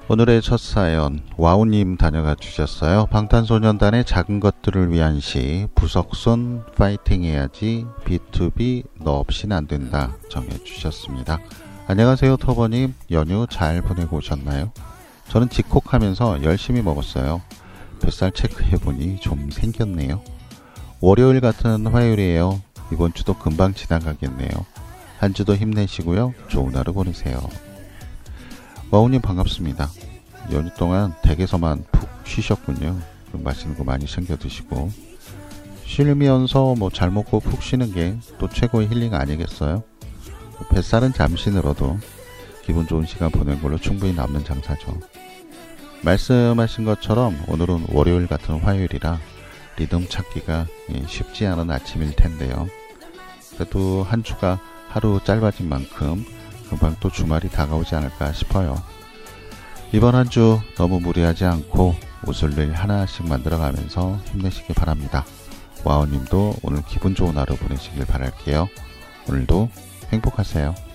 오늘의 첫 사연 와우님 다녀가 주셨어요. 방탄소년단의 작은 것들을 위한 시 부석순 파이팅 해야지 B2B 너 없인 안된다 정해 주셨습니다. 안녕하세요 터버님. 연휴 잘 보내고 오셨나요? 저는 집콕하면서 열심히 먹었어요. 뱃살 체크해보니 좀 생겼네요. 월요일 같은 화요일이에요. 이번 주도 금방 지나가겠네요. 한 주도 힘내시고요. 좋은 하루 보내세요. 와우님 반갑습니다. 연휴 동안 댁에서만 푹 쉬셨군요. 맛있는 거 많이 챙겨 드시고 쉬면서 잘 먹고 푹 쉬는 게 또 최고의 힐링 아니겠어요? 뱃살은 잠시 늘어도 기분 좋은 시간 보낸 걸로 충분히 남는 장사죠. 말씀하신 것처럼 오늘은 월요일 같은 화요일이라 리듬 찾기가 쉽지 않은 아침일 텐데요. 그래도 한 주가 하루 짧아진 만큼 금방 또 주말이 다가오지 않을까 싶어요. 이번 한 주 너무 무리하지 않고 웃을 일 하나씩 만들어가면서 힘내시길 바랍니다. 와우님도 오늘 기분 좋은 하루 보내시길 바랄게요. 오늘도 행복하세요.